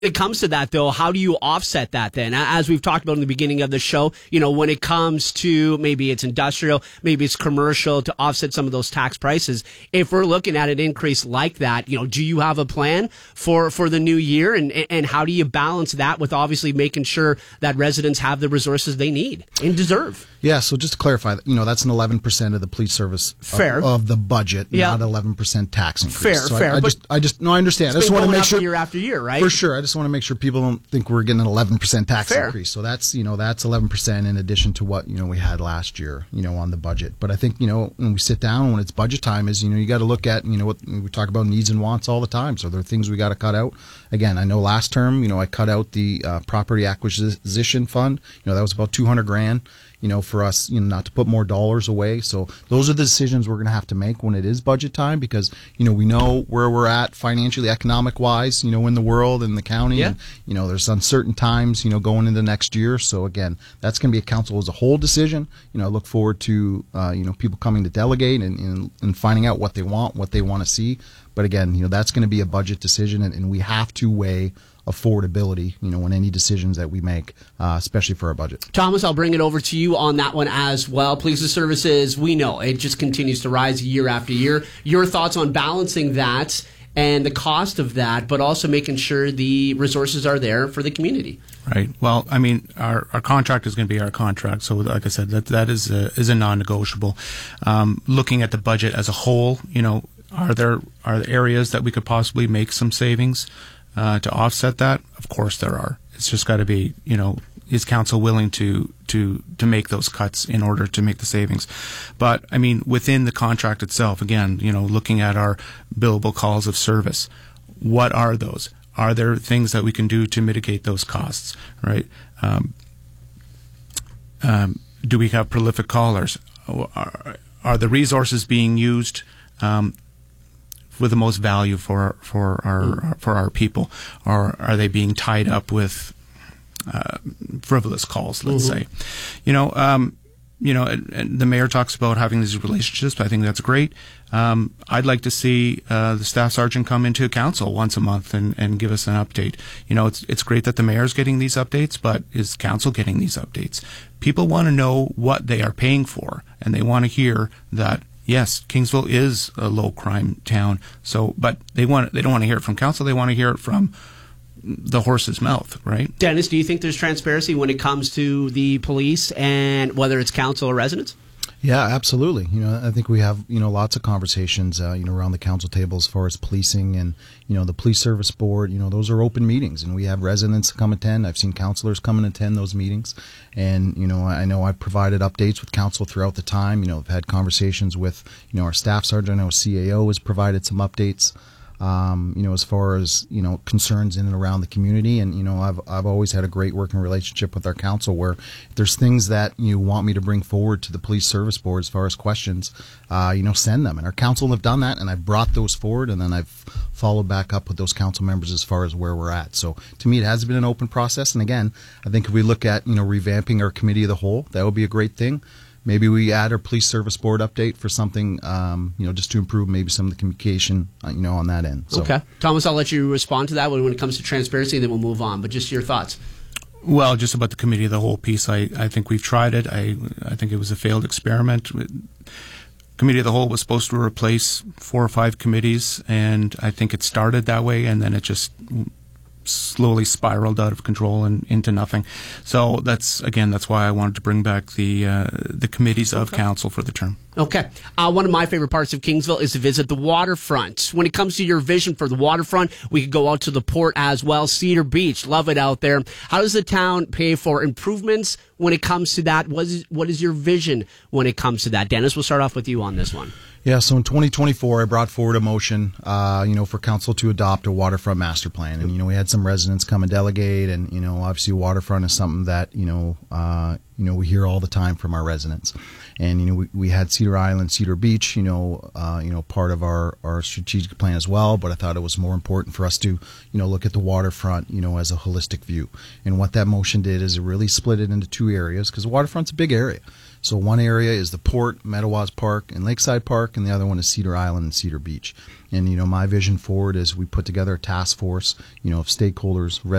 it comes to that, though, how do you offset that then? As we've talked about in the beginning of the show, when it comes to maybe it's industrial, maybe it's commercial, to offset some of those tax prices. If we're looking at an increase like that, do you have a plan for the new year? And how do you balance that with obviously making sure that residents have the resources they need and deserve? Yeah, so just to clarify, that's an 11% of the police service of the budget, not 11% tax increase. Fair. I understand. I just want to make sure year after year, right? For sure. I just want to make sure people don't think we're getting an 11% tax increase. So that's 11% in addition to what, we had last year, on the budget. But I think, when we sit down, when it's budget time is, you got to look at, what we talk about needs and wants all the time. So there are things we got to cut out. Again, I know last term, I cut out the property acquisition fund. That was about $200,000. For us, not to put more dollars away. So those are the decisions we're going to have to make when it is budget time, because, we know where we're at financially, economic wise, in the world and the county. Yeah. And, there's uncertain times, going into next year. So again, that's going to be a council as a whole decision. I look forward to, people coming to delegate and finding out what they want to see. But again, that's going to be a budget decision, and we have to weigh affordability, when any decisions that we make, especially for our budget. Thomas, I'll bring it over to you on that one as well. Police services, we know it just continues to rise year after year. Your thoughts on balancing that and the cost of that, but also making sure the resources are there for the community. Right. Well, I mean, our contract is going to be our contract. So, like I said, that is a non-negotiable. Looking at the budget as a whole, are there areas that we could possibly make some savings to offset that? Of course there are. It's just got to be, is council willing to make those cuts in order to make the savings? But I mean, within the contract itself, again, looking at our billable calls of service, what are those? Are there things that we can do to mitigate those costs? Right? Do we have prolific callers? Are the resources being used with the most value for our people, or are they being tied up with frivolous calls? Let's say, and the mayor talks about having these relationships. I think that's great. I'd like to see the staff sergeant come into council once a month and give us an update. It's great that the mayor's getting these updates, but is council getting these updates? People want to know what they are paying for, and they want to hear that. Yes, Kingsville is a low crime town. So, but they don't want to hear it from council. They want to hear it from the horse's mouth, right? Dennis, do you think there's transparency when it comes to the police and whether it's council or residents? Yeah, absolutely. I think we have, lots of conversations, around the council table as far as policing and, the police service board, those are open meetings, and we have residents come attend. I've seen councilors come and attend those meetings. And, I know I've provided updates with council throughout the time. I've had conversations with, our staff sergeant. I know CAO has provided some updates. As far as, concerns in and around the community. And, I've always had a great working relationship with our council where if there's things that you want me to bring forward to the police service board as far as questions, send them. And our council have done that, and I've brought those forward, and then I've followed back up with those council members as far as where we're at. So to me, it has been an open process. And again, I think if we look at, revamping our committee of the whole, that would be a great thing. Maybe we add our police service board update for something, just to improve maybe some of the communication, on that end. So. Okay. Thomas, I'll let you respond to that when it comes to transparency, then we'll move on. But just your thoughts. Well, just about the committee of the whole piece, I think we've tried it. I think it was a failed experiment. Committee of the whole was supposed to replace 4 or 5 committees, and I think it started that way, and then it just slowly spiraled out of control and into nothing. So that's why I wanted to bring back the committees of council for the term. Okay. One of my favorite parts of Kingsville is to visit the waterfront. When it comes to your vision for the waterfront, we could go out to the port as well. Cedar Beach, love it out there. How does the town pay for improvements when it comes to that? What is your vision when it comes to that? Dennis, we'll start off with you on this one. Yeah, so in 2024, I brought forward a motion, for council to adopt a waterfront master plan. And, we had some residents come and delegate, and, obviously waterfront is something that, we hear all the time from our residents. And, you know, we had Cedar Island, Cedar Beach, part of our strategic plan as well. But I thought it was more important for us to, look at the waterfront, as a holistic view. And what that motion did is it really split it into two areas, because the waterfront's a big area. So one area is the Port, Meadowas Park, and Lakeside Park, and the other one is Cedar Island and Cedar Beach. And, my vision forward is we put together a task force, of stakeholders,